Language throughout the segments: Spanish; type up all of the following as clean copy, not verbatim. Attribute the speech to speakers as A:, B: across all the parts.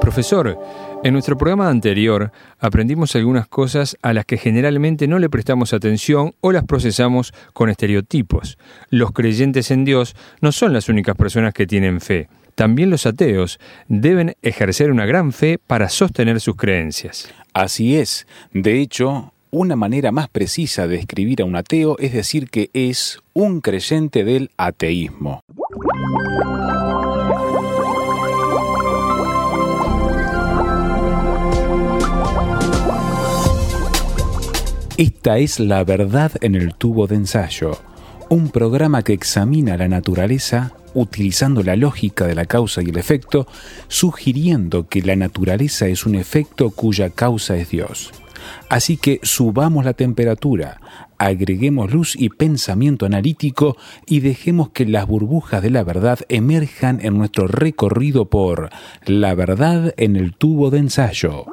A: Profesor, en nuestro programa anterior aprendimos algunas cosas a las que generalmente no le prestamos atención o las procesamos con estereotipos. Los creyentes en Dios no son las únicas personas que tienen fe. También los ateos deben ejercer una gran fe para sostener sus creencias.
B: Así es. De hecho, una manera más precisa de describir a un ateo es decir que es un creyente del ateísmo. Esta es La Verdad en el Tubo de Ensayo, un programa que examina la naturaleza utilizando la lógica de la causa y el efecto, sugiriendo que la naturaleza es un efecto cuya causa es Dios. Así que subamos la temperatura, agreguemos luz y pensamiento analítico y dejemos que las burbujas de la verdad emerjan en nuestro recorrido por La Verdad en el Tubo de Ensayo.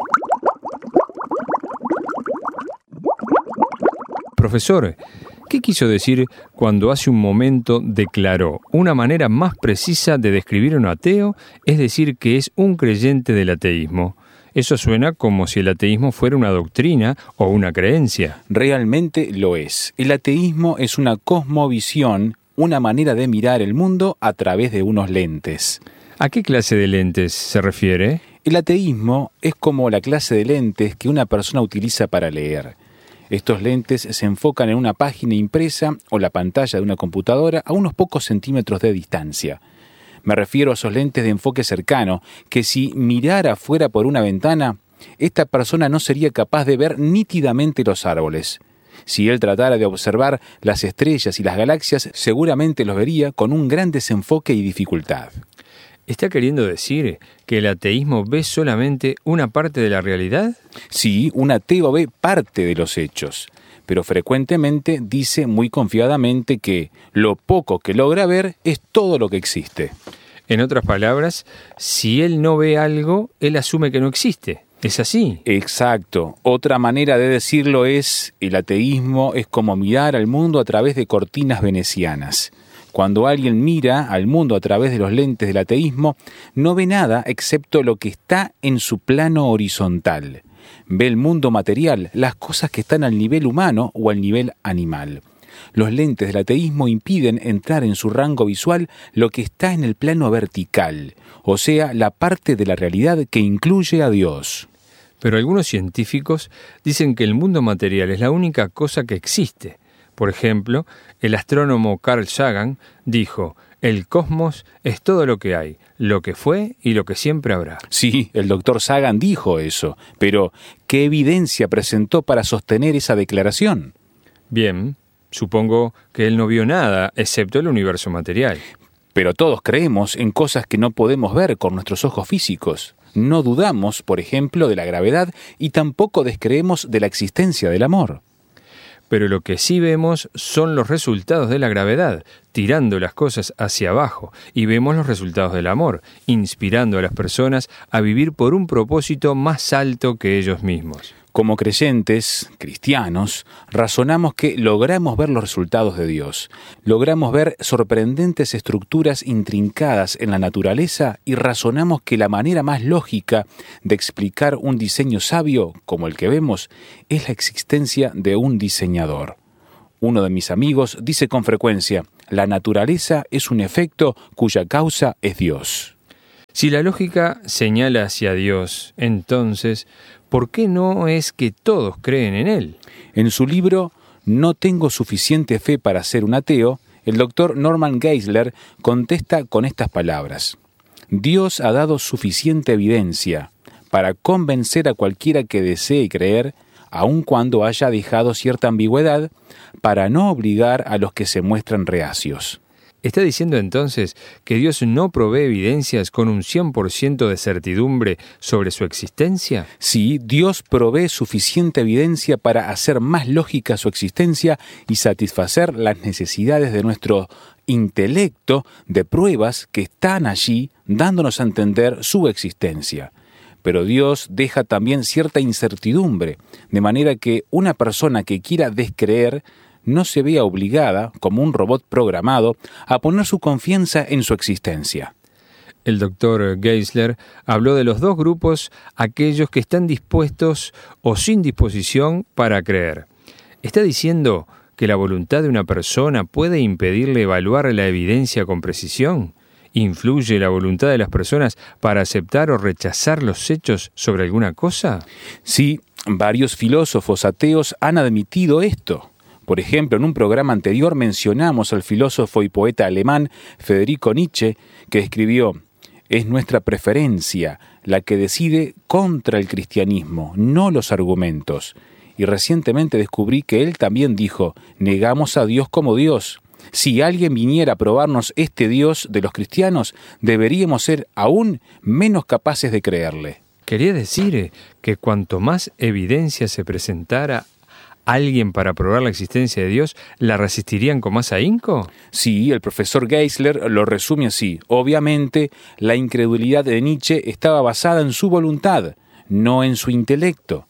A: Profesor, ¿qué quiso decir cuando hace un momento declaró una manera más precisa de describir a un ateo, es decir, que es un creyente del ateísmo? Eso suena como si el ateísmo fuera una doctrina o una creencia.
B: Realmente lo es. El ateísmo es una cosmovisión, una manera de mirar el mundo a través de unos lentes.
A: ¿A qué clase de lentes se refiere?
B: El ateísmo es como la clase de lentes que una persona utiliza para leer. Estos lentes se enfocan en una página impresa o la pantalla de una computadora a unos pocos centímetros de distancia. Me refiero a esos lentes de enfoque cercano, que si mirara fuera por una ventana, esta persona no sería capaz de ver nítidamente los árboles. Si él tratara de observar las estrellas y las galaxias, seguramente los vería con un gran desenfoque y dificultad.
A: ¿Está queriendo decir que el ateísmo ve solamente una parte de la realidad?
B: Sí, un ateo ve parte de los hechos, pero frecuentemente dice muy confiadamente que lo poco que logra ver es todo lo que existe.
A: En otras palabras, si él no ve algo, él asume que no existe. ¿Es así?
B: Exacto. Otra manera de decirlo es, el ateísmo es como mirar al mundo a través de cortinas venecianas. Cuando alguien mira al mundo a través de los lentes del ateísmo, no ve nada excepto lo que está en su plano horizontal. Ve el mundo material, las cosas que están al nivel humano o al nivel animal. Los lentes del ateísmo impiden entrar en su rango visual lo que está en el plano vertical, o sea, la parte de la realidad que incluye a Dios.
A: Pero algunos científicos dicen que el mundo material es la única cosa que existe. Por ejemplo, el astrónomo Carl Sagan dijo: el cosmos es todo lo que hay, lo que fue y lo que siempre habrá.
B: Sí, el doctor Sagan dijo eso, pero ¿qué evidencia presentó para sostener esa declaración?
A: Bien, supongo que él no vio nada excepto el universo material.
B: Pero todos creemos en cosas que no podemos ver con nuestros ojos físicos. No dudamos, por ejemplo, de la gravedad y tampoco descreemos de la existencia del amor.
A: Pero lo que sí vemos son los resultados de la gravedad, tirando las cosas hacia abajo, y vemos los resultados del amor, inspirando a las personas a vivir por un propósito más alto que ellos mismos.
B: Como creyentes, cristianos, razonamos que logramos ver los resultados de Dios. Logramos ver sorprendentes estructuras intrincadas en la naturaleza y razonamos que la manera más lógica de explicar un diseño sabio, como el que vemos, es la existencia de un diseñador. Uno de mis amigos dice con frecuencia: la naturaleza es un efecto cuya causa es Dios.
A: Si la lógica señala hacia Dios, entonces, ¿por qué no es que todos creen en Él?
B: En su libro No tengo suficiente fe para ser un ateo, el doctor Norman Geisler contesta con estas palabras: Dios ha dado suficiente evidencia para convencer a cualquiera que desee creer, aun cuando haya dejado cierta ambigüedad, para no obligar a los que se muestran reacios.
A: ¿Está diciendo entonces que Dios no provee evidencias con un 100% de certidumbre sobre su existencia?
B: Sí, Dios provee suficiente evidencia para hacer más lógica su existencia y satisfacer las necesidades de nuestro intelecto de pruebas que están allí dándonos a entender su existencia. Pero Dios deja también cierta incertidumbre, de manera que una persona que quiera descreer no se vea obligada, como un robot programado, a poner su confianza en su existencia.
A: El doctor Geisler habló de los dos grupos, aquellos que están dispuestos o sin disposición para creer. ¿Está diciendo que la voluntad de una persona puede impedirle evaluar la evidencia con precisión? ¿Influye la voluntad de las personas para aceptar o rechazar los hechos sobre alguna cosa?
B: Sí, varios filósofos ateos han admitido esto. Por ejemplo, en un programa anterior mencionamos al filósofo y poeta alemán Friedrich Nietzsche, que escribió: «Es nuestra preferencia la que decide contra el cristianismo, no los argumentos». Y recientemente descubrí que él también dijo: «Negamos a Dios como Dios. Si alguien viniera a probarnos este Dios de los cristianos, deberíamos ser aún menos capaces de creerle».
A: Quería decir que cuanto más evidencia se presentara alguien para probar la existencia de Dios, ¿la resistirían con más ahínco?
B: Sí, el profesor Geisler lo resume así. Obviamente, la incredulidad de Nietzsche estaba basada en su voluntad, no en su intelecto.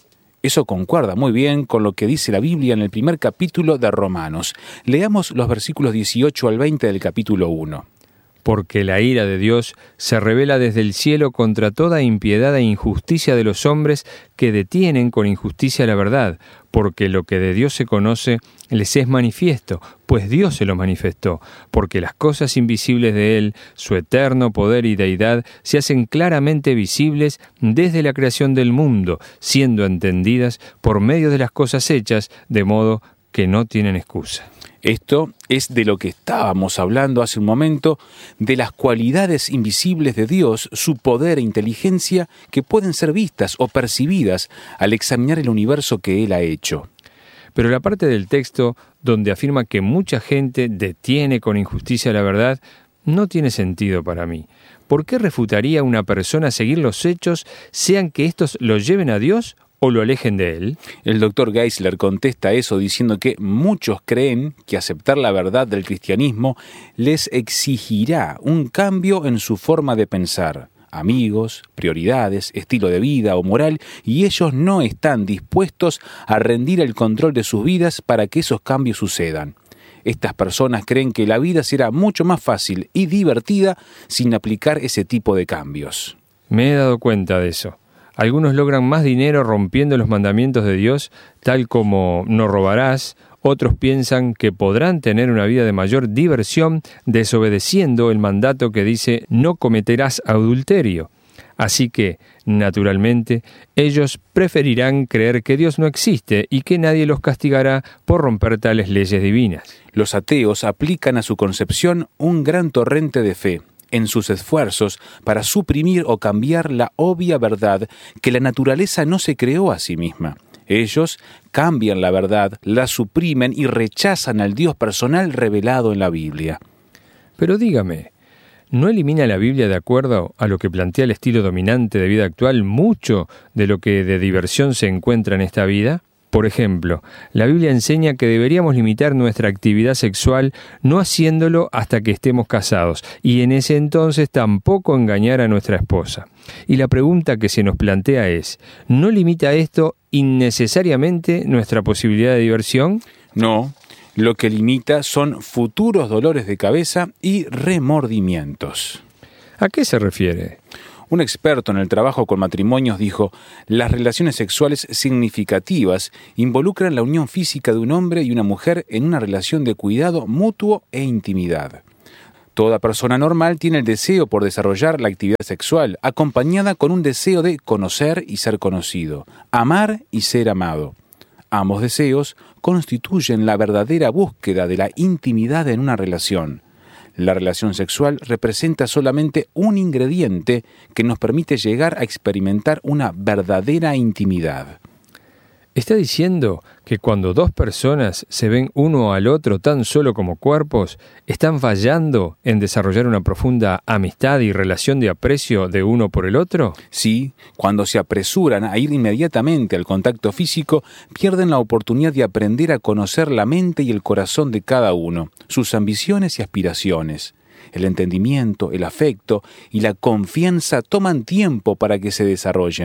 B: Eso concuerda muy bien con lo que dice la Biblia en el primer capítulo de Romanos. Leamos los versículos 18 al 20 del capítulo 1.
A: Porque la ira de Dios se revela desde el cielo contra toda impiedad e injusticia de los hombres que detienen con injusticia la verdad, porque lo que de Dios se conoce les es manifiesto, pues Dios se lo manifestó, porque las cosas invisibles de Él, su eterno poder y deidad, se hacen claramente visibles desde la creación del mundo, siendo entendidas por medio de las cosas hechas, de modo que no tienen excusa.
B: Esto es de lo que estábamos hablando hace un momento, de las cualidades invisibles de Dios, su poder e inteligencia que pueden ser vistas o percibidas al examinar el universo que Él ha hecho.
A: Pero la parte del texto donde afirma que mucha gente detiene con injusticia la verdad no tiene sentido para mí. ¿Por qué refutaría una persona seguir los hechos, sean que estos lo lleven a Dios o lo alejen de Él?
B: El doctor Geisler contesta eso diciendo que muchos creen que aceptar la verdad del cristianismo les exigirá un cambio en su forma de pensar, amigos, prioridades, estilo de vida o moral, y ellos no están dispuestos a rendir el control de sus vidas para que esos cambios sucedan. Estas personas creen que la vida será mucho más fácil y divertida sin aplicar ese tipo de cambios.
A: Me he dado cuenta de eso. Algunos logran más dinero rompiendo los mandamientos de Dios, tal como no robarás. Otros piensan que podrán tener una vida de mayor diversión desobedeciendo el mandato que dice no cometerás adulterio. Así que, naturalmente, ellos preferirán creer que Dios no existe y que nadie los castigará por romper tales leyes divinas.
B: Los ateos aplican a su concepción un gran torrente de fe en sus esfuerzos para suprimir o cambiar la obvia verdad que la naturaleza no se creó a sí misma. Ellos cambian la verdad, la suprimen y rechazan al Dios personal revelado en la Biblia.
A: Pero dígame, ¿no elimina la Biblia, de acuerdo a lo que plantea el estilo dominante de vida actual, mucho de lo que de diversión se encuentra en esta vida? Por ejemplo, la Biblia enseña que deberíamos limitar nuestra actividad sexual no haciéndolo hasta que estemos casados y en ese entonces tampoco engañar a nuestra esposa. Y la pregunta que se nos plantea es, ¿no limita esto innecesariamente nuestra posibilidad de diversión?
B: No, lo que limita son futuros dolores de cabeza y remordimientos.
A: ¿A qué se refiere?
B: Un experto en el trabajo con matrimonios dijo: las relaciones sexuales significativas involucran la unión física de un hombre y una mujer en una relación de cuidado mutuo e intimidad. Toda persona normal tiene el deseo por desarrollar la actividad sexual, acompañada con un deseo de conocer y ser conocido, amar y ser amado. Ambos deseos constituyen la verdadera búsqueda de la intimidad en una relación. La relación sexual representa solamente un ingrediente que nos permite llegar a experimentar una verdadera intimidad.
A: ¿Está diciendo que cuando dos personas se ven uno al otro tan solo como cuerpos, están fallando en desarrollar una profunda amistad y relación de aprecio de uno por el otro?
B: Sí, cuando se apresuran a ir inmediatamente al contacto físico, pierden la oportunidad de aprender a conocer la mente y el corazón de cada uno, sus ambiciones y aspiraciones. El entendimiento, el afecto y la confianza toman tiempo para que se desarrollen.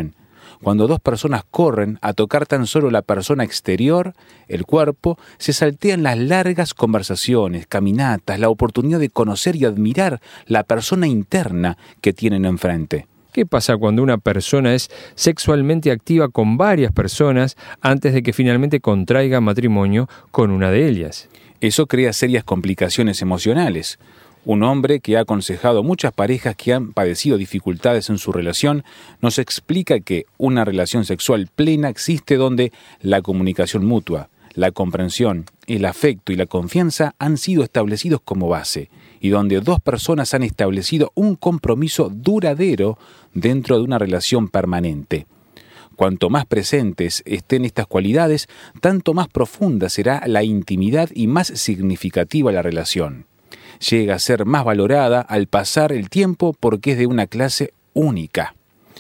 B: Cuando dos personas corren a tocar tan solo la persona exterior, el cuerpo, se saltean las largas conversaciones, caminatas, la oportunidad de conocer y admirar la persona interna que tienen enfrente.
A: ¿Qué pasa cuando una persona es sexualmente activa con varias personas antes de que finalmente contraiga matrimonio con una de ellas?
B: Eso crea serias complicaciones emocionales. Un hombre que ha aconsejado a muchas parejas que han padecido dificultades en su relación nos explica que una relación sexual plena existe donde la comunicación mutua, la comprensión, el afecto y la confianza han sido establecidos como base y donde dos personas han establecido un compromiso duradero dentro de una relación permanente. Cuanto más presentes estén estas cualidades, tanto más profunda será la intimidad y más significativa la relación. Llega a ser más valorada al pasar el tiempo porque es de una clase única.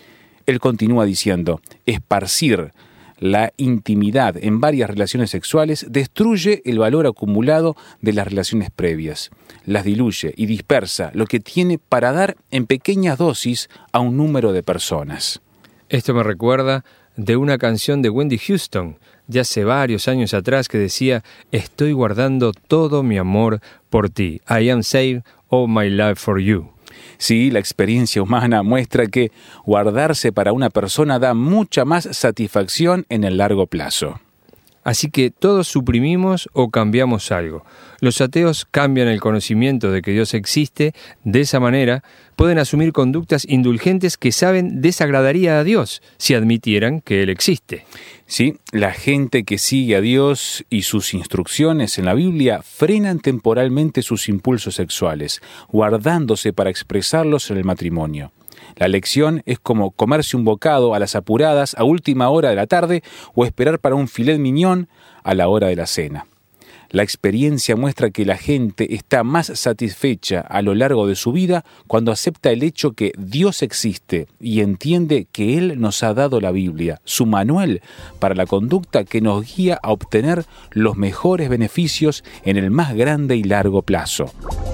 B: Él continúa diciendo, esparcir la intimidad en varias relaciones sexuales destruye el valor acumulado de las relaciones previas, las diluye y dispersa lo que tiene para dar en pequeñas dosis a un número de personas.
A: Esto me recuerda de una canción de Whitney Houston, de hace varios años atrás, que decía, estoy guardando todo mi amor por ti. I am saving all my love for you.
B: Sí, la experiencia humana muestra que guardarse para una persona da mucha más satisfacción en el largo plazo.
A: Así que todos suprimimos o cambiamos algo. Los ateos cambian el conocimiento de que Dios existe. De esa manera, pueden asumir conductas indulgentes que saben desagradaría a Dios si admitieran que Él existe.
B: Sí, la gente que sigue a Dios y sus instrucciones en la Biblia frenan temporalmente sus impulsos sexuales, guardándose para expresarlos en el matrimonio. La lección es como comerse un bocado a las apuradas a última hora de la tarde o esperar para un filet mignon a la hora de la cena. La experiencia muestra que la gente está más satisfecha a lo largo de su vida cuando acepta el hecho que Dios existe y entiende que Él nos ha dado la Biblia, su manual para la conducta que nos guía a obtener los mejores beneficios en el más grande y largo plazo.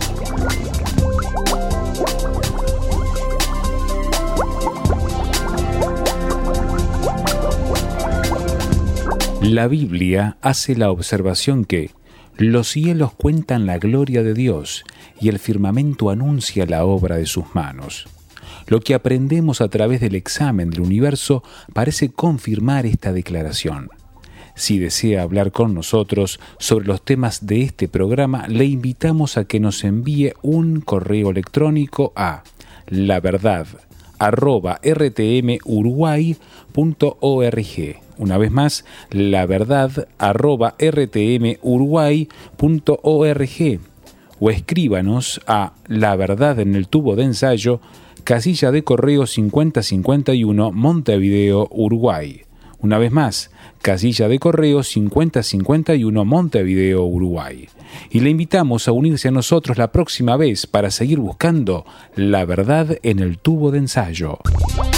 B: La Biblia hace la observación que los cielos cuentan la gloria de Dios y el firmamento anuncia la obra de sus manos. Lo que aprendemos a través del examen del universo parece confirmar esta declaración. Si desea hablar con nosotros sobre los temas de este programa, le invitamos a que nos envíe un correo electrónico a laverdad@rtmuruguay.org. Una vez más, laverdad@rtmuruguay.org, o escríbanos a La Verdad en el Tubo de Ensayo, casilla de correo 5051, Montevideo, Uruguay. Una vez más, casilla de correo 5051, Montevideo, Uruguay. Y le invitamos a unirse a nosotros la próxima vez para seguir buscando la verdad en el tubo de ensayo.